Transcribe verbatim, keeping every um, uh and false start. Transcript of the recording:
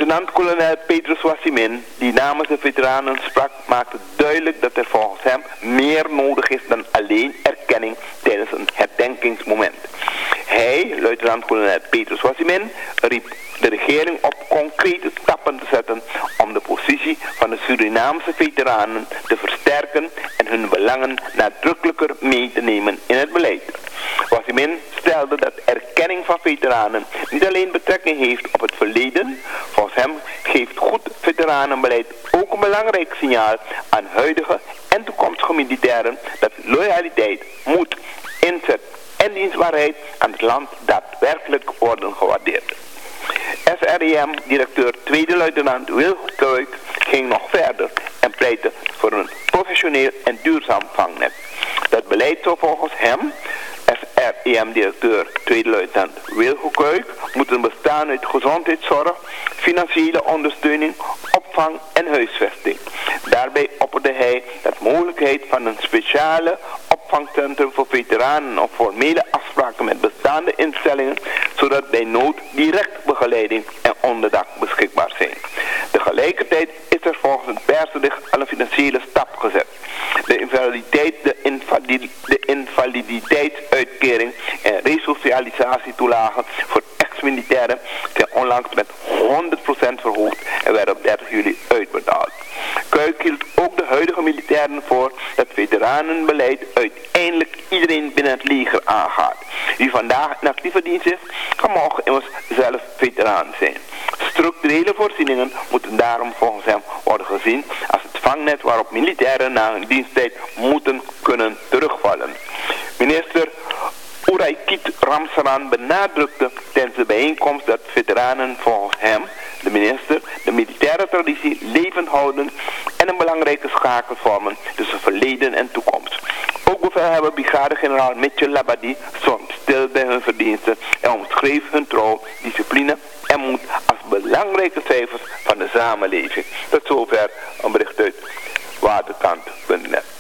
Luitenant-kolonel Petrus Wassimin, die namens de veteranen sprak, maakte duidelijk dat er volgens hem meer nodig is dan alleen erkenning tijdens een herdenkingsmoment. Hij, luitenant-kolonel Petrus Wassimin, riep de regering op concrete stappen te zetten om de positie van de Surinaamse veteranen te versterken en hun belangen nadrukkelijker mee te nemen in het beleid. Wassimin stelde dat erkenning van veteranen niet alleen betrekking heeft op het verleden. Volgens hem geeft goed veteranenbeleid ook een belangrijk signaal aan huidige en toekomstige militairen dat loyaliteit, moed, inzet en dienstbaarheid aan het land daadwerkelijk worden gewaardeerd. S R I M-directeur tweede luitenant Wil Kuik ging nog verder en pleitte voor een professioneel en duurzaam vangnet. Dat beleid zou volgens hem, S R I M-directeur tweede luitenant Wil Kuik, moeten bestaan uit gezondheidszorg, financiële ondersteuning, opvang en huisvesting. Daarbij opperde hij dat mogelijkheid van een speciale opvangcentrum voor veteranen of formele afspraken met bestaande instellingen, zodat bij nood direct begeleiding en onderdak beschikbaar zijn. Tegelijkertijd is er volgens het persbericht al een financiële stap gezet. De invaliditeit, de, invalid, de invaliditeitsuitkering en resocialisatietoelagen voor ex-militairen zijn onlangs met honderd procent verhoogd en werden op dertig juli uitbetaald. Kuik hield ook de huidige militairen voor dat veteranenbeleid uiteindelijk iedereen binnen het leger aangaat. Wie vandaag in actieve dienst is, kan morgen immers zelf veteraan zijn. Structurele voorzieningen moeten daarom volgens hem worden gezien als het vangnet waarop militairen na hun diensttijd moeten kunnen terugvallen. Minister Oeraikit Ramsaran benadrukte tijdens de bijeenkomst dat veteranen volgens hem, de minister, de militaire traditie levend houden en een belangrijke schakel vormen tussen verleden en toekomst. Ook bevelhebber brigadegeneraal Mitchell Labadie stond stil bij hun verdiensten en omschreef hun trouw, discipline en moed als belangrijke cijfers van de samenleving. Tot zover een bericht uit waterkant punt net.